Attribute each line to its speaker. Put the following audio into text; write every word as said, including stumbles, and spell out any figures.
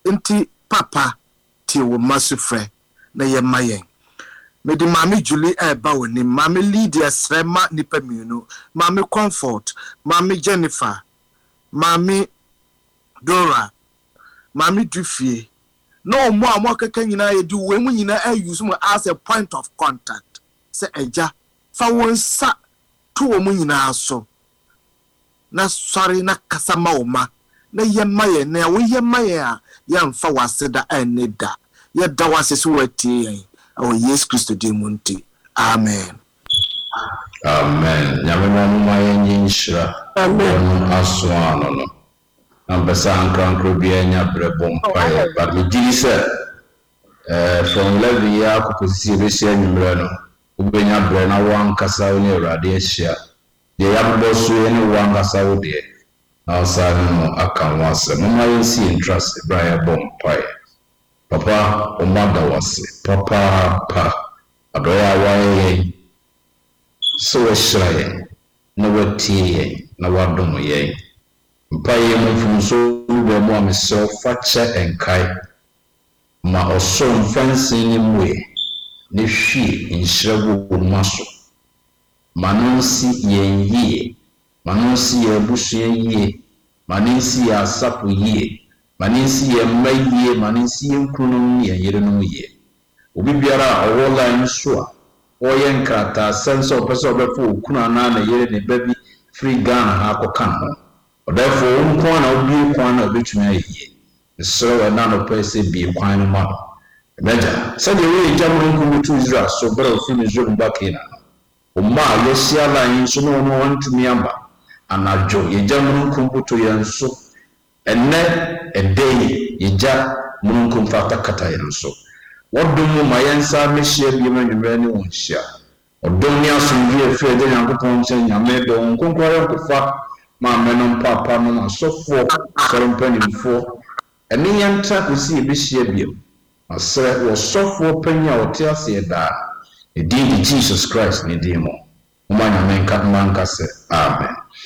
Speaker 1: Inti papa ti wo masufre na ye mayen. Me di mami Julie eba woni mami Lydia Srema nipa mienu, mami Comfort, mami Jennifer, mami Dora, mami Dufie. No more more keke nyina ye du we mu nyina e use mu as a point of contact. Se eja fa won sa to wo mu nyina so. Na sorry na kasama oma na ye maye na wo ye maye a ya mfa waseda eneda. Ye da wasese watie yen. Oh, yes, Christo Dimunti. Amen.
Speaker 2: Amen. Nyamema mumaye nyinshira. Amen. Aswano no. Ambasa ankrankro biya nyabre bompaye. But me diri se eh from eleven ya kuposisi besia nyumre no. Ube nyabre na wankasa oni urade ehia. Ye yabbo so ye ni wankasa wode. Na osane no akanwase. Mumaye si interest Ibrahim bompaye. Papa umada wase papa pa adoya waye so weshraye na watie na wadomo ye mpaye mfumso ube mo ameso fache enkai ma oso mfansi ni mwe ne hwie nhirawo maso manonsi yenye manonsi ye busu yenye manonsi ya sapu ye Manisi ye maye manisi ye nkunu ye yerenom ye obi biara owola nsua oye nkrata sense opese obefo okunu na na yere ne babi free Ghana ha akoka ho odefo nkon na obi kwan na obetumi aye so we na no pese bi kwan no ma meja se de we jamuru nkunu tu Israel so bra ofi Israel mbakina o ma yesia la nso no no wantumi amba anajo ye jamuru nkunu to yanso enne edei ija munkum fata kata yenso wodomu mayensa mehia bi manwere ne wonhia odom ni asomdwe efe de Nyankopɔn nche nyame do nkonkware nkofa ma menom papa no asofo sorompanimfo enne yanta kosi ebehia bi asre wo sofo panya wote ase da edin di Jesus Christ ne dimo umanya menka manka se amen.